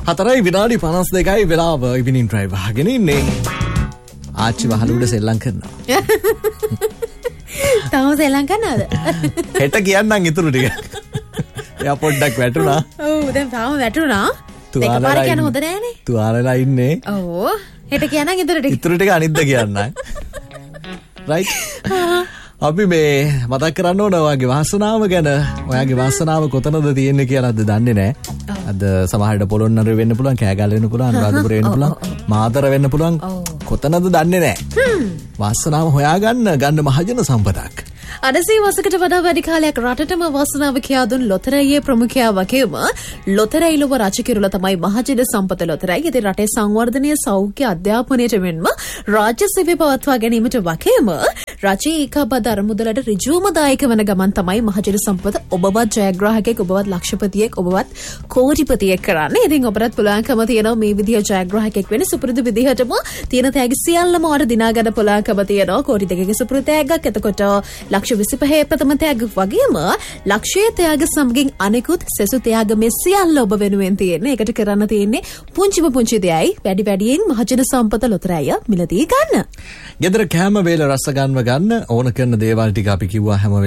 4 විනාඩි 52යි වෙලාව ඉවිනින් ඩ්‍රයිව් අහගෙන ඉන්නේ. ආච්චි වහල උඩ සෙල්ලම් කරනවා. තාම සෙල්ලම් කරනවද? හෙට කියන්නම් ඉතුරු ටික. එයා පොඩ්ඩක් වැටුණා. ඔව් දැන් තාම වැටුණා. දෙකපාර කියන හොඳ නෑනේ. තුවාලලා ඉන්නේ. ඔව් හෙට කියන්නම් ඉතුරු ටික. ඉතුරු ටික අනිද්ද කියන්නම්. රයිට්. අපි මේ මතක් කරන්න ඕන ඔයාගේ වාසනාව ගැන. ඔයාගේ වාසනාව කොතනද තියෙන්නේ කියලාද දන්නේ නැහැ. අද සමහරට පොළොන්නර වෙන්න පුළුවන්, කෑගල් වෙන්න පුළුවන්, අනුරාධපුර වෙන්න පුළුවන්, මාතර වෙන්න පුළුවන්. කොතනද දන්නේ නැහැ. වාසනාව හොයාගන්න මහජන සම්පතක්. අදසේ වසකට වඩා වැඩි කාලයක් රටටම වාසනාව කියා දුන් ලොතරැයියේ ප්‍රමුඛයා වගේම ලොතරැයි ලොව රජකිරුල තමයි මහජන සම්පත ලොතරැයි. ඉතින් රටේ සංවර්ධනය, සෞඛ්‍ය, අධ්‍යාපනයට මෙන්ම රාජ්‍ය සේවය පවත්වා ගැනීමට වගේම රජයේ ඒකාබද්ධ අරමුදලට ඍජුවම දායක වන ගමන් තමයි මහජන සම්පත ඔබවත් ජයග්‍රාහකයෙක්, ඔබවත් ලක්ෂපතියෙක්, ඔබවත් කෝටිපතියෙක් කරන්නේ. ඉතින් ඔබට පුළුවන්කම තියෙනවා මේ විදිහ ජයග්‍රාහකයෙක් වෙන්න. සුපුරුදු විදිහටම තියෙන තෑගි සියල්ලම ඔයාලට දිනා ගන්න පුළුවන්කම තියෙනවා. කෝටි 2ක සුපුරුදු තෑග්ගක්. එතකොට ලක්ෂ 25 ප්‍රථම තෑග්ග වගේම ලක්ෂයේ තෑග්ග සමගින් අනෙකුත් සෙසු තෑග්ග මේ සියල්ල ඔබ වෙනුවෙන් තියෙන්නේ. ඒකට කරන්න තියෙන්නේ පුංචිම පුංචි දෙයයි වැඩි වැඩියෙන් මහජන සම්පත ලොතරැයිය මිලදී ගන්න. ගෙදර කැම වේල රස ගන්න ඕන කරන දේවල් ටික අපි කිව්වා හැම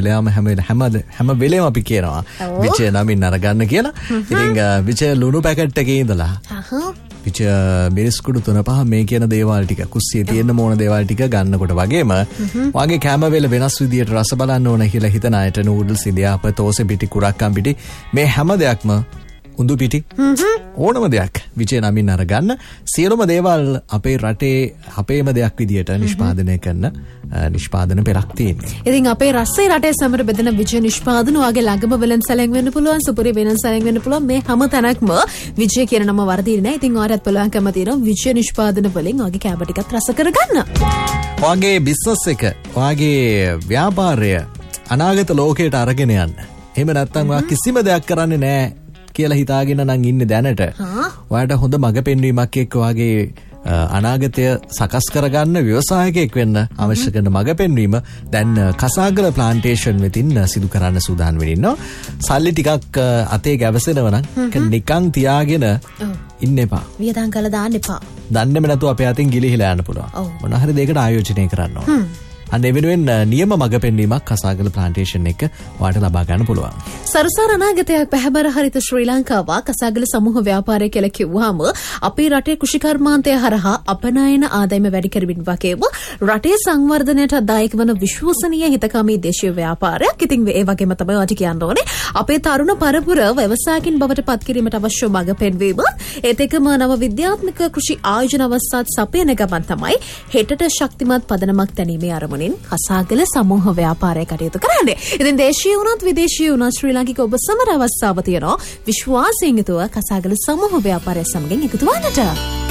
වෙලේම අපි කියනවා විචය නමින් අරගන්න කියලා. ඉතින් විචය ලුණු පැකට් එකේ ඉඳලා විචය මිරිස් කුඩු 3-5 මේ කියන දේවල් ටික කුස්සියේ තියෙන මොන දේවල් ටික ගන්නකොට වගේම වාගේ කැම වේල වෙනස් විදියට රස බලන්න ඕන කියලා හිතන අයට නූඩල්ස්, ඉදියාප, තෝසෙ පිටි, කුරක්කම් පිටි මේ හැම දෙයක්ම උඳු පිටි ඕනම දෙයක් විචේ නමින් අරගන්න. සියලුම දේවල් අපේ රටේ අපේම දෙයක් විදියට නිෂ්පාදනය කරන නිෂ්පාදන පෙරක් තියෙනවා. ඉතින් අපේ රස්සේ රටේ සමර බෙදෙන විජය නිෂ්පාදන ඔයගේ ළඟම වෙලෙන් සැලෙන් වෙන්න පුළුවන්, සුපුරි වෙනන් සැලෙන් වෙන්න පුළුවන්. මේ හැම තැනක්ම විජය කියන නම වර්ධින්නේ නැහැ. ඉතින් ඔයාලට පුළුවන්කම තියෙනවා විජය නිෂ්පාදන වලින් ඔයගේ කැබ ටිකත් රස කරගන්න. ඔයගේ බිස්නස් එක, ඔයගේ ව්‍යාපාරය අනාගත ලෝකයට අරගෙන යන්න. එහෙම නැත්නම් ඔයා කිසිම දෙයක් කරන්නේ නැහැ කියලා හිතාගෙන නම් ඉන්නේ දැනට. ඔයාට හොඳ මඟ පෙන්වීමක් එක්ක ඔයාගේ අනාගතය සකස් කරගන්න ව්‍යවසායකයෙක් වෙන්න අවශ්‍ය කරන මඟ පෙන්වීම දැන් කසාගල ප්ලාන්ටේෂන් වෙතින් සිදු කරන්න සූදානම් වෙන්න ඉන්නවා. සල්ලි ටිකක් අතේ ගැවසෙනවා නම් නිකන් තියාගෙන ඉන්න එපා. වියදම් කරලා දාන්න එපා. දන්නේම නැතුව අපේ අතින් ගිලිහිලා යන්න පුළුවන්. මොන හරි දෙයකට ආයෝජනය කරන්න ඕන. අන්න ඒ වෙනුවෙන් නියම මඟ පෙන්වීමක් කසාගල ප්ලාන්ටේෂන් එක ඔයාලට ලබා ගන්න පුළුවන්. සරසාර අනාගතයක් පැහැබර හරිත ශ්‍රී ලංකාව කසාගල සමූහ ව්‍යාපාරය කියලා කිව්වහම අපේ රටේ කෘෂිකර්මාන්තය හරහා අපනයන ආදායම වැඩි කරමින් වගේම රටේ සංවර්ධනයට දායක වන විශ්වසනීය හිතකාමී දේශීය ව්‍යාපාරයක්. ඉතින් ඒ වගේම තමයි ඔයාලට කියන්න ඕනේ අපේ තරුණ පරපුර ව්‍යවසායකින් බවට පත් කිරීමට අවශ්‍ය මඟ පෙන්වීම. ඒත් එක්කම නව විද්‍යාත්මක කෘෂි ආයෝජන අවස්ථාත් සපයන ගමන් තමයි හෙටට ශක්තිමත් පදනමක් තැනීමේ අරමුණ කසාගල සමූහ ව්‍යාපාරය කටයුතු කරන්නේ. ඉතින් දේශීය වුණත් විදේශීය වුණත් ශ්‍රී ලාංකික ඔබ සමර අවස්ථාව තියෙනවා විශ්වාසයෙන් යුතුව කසාගල සමූහ ව්‍යාපාරය සමගින් එකතු වන්නට.